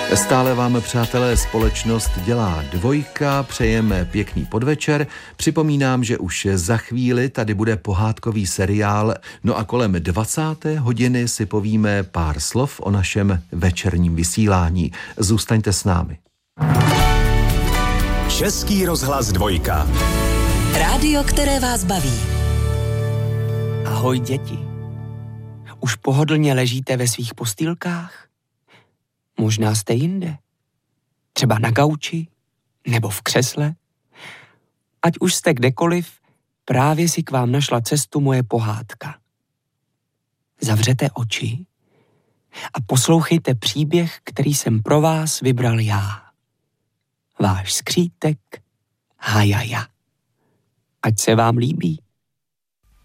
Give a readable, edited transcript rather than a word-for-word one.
Stále vám, přátelé, společnost dělá Dvojka, přejeme pěkný podvečer. Připomínám, že už za chvíli tady bude pohádkový seriál, no a kolem 20. hodiny si povíme pár slov o našem večerním vysílání. Zůstaňte s námi. Český rozhlas Dvojka. Rádio, které vás baví. Ahoj, děti. Už pohodlně ležíte ve svých postýlkách? Možná jste jinde. Třeba na gauči nebo v křesle. Ať už jste kdekoliv, právě si k vám našla cestu moje pohádka. Zavřete oči a poslouchejte příběh, který jsem pro vás vybral já. Váš skřítek Hajaja. Ať se vám líbí.